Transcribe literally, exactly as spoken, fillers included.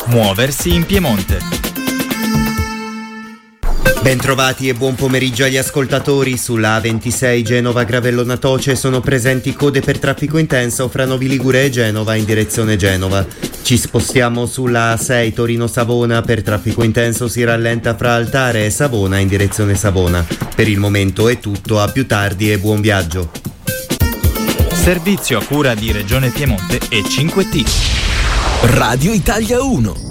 Muoversi in Piemonte. Bentrovati e buon pomeriggio agli ascoltatori. Sulla A ventisei Genova-Gravello Natoce sono presenti code per traffico intenso fra Novi Ligure e Genova in direzione Genova. Ci spostiamo sulla A sei Torino-Savona, per traffico intenso si rallenta fra Altare e Savona in direzione Savona. Per il momento è tutto, a più tardi e buon viaggio. Servizio a cura di Regione Piemonte e cinque T. Radio Italia uno.